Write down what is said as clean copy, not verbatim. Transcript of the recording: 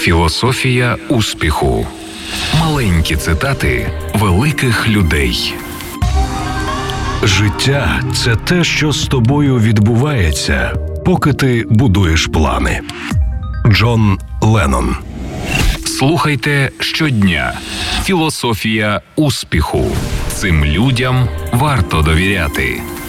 Філософія успіху. Маленькі цитати великих людей. Життя – це те, що з тобою відбувається, поки ти будуєш плани. Джон Леннон. Слухайте щодня. Філософія успіху. Цим людям варто довіряти.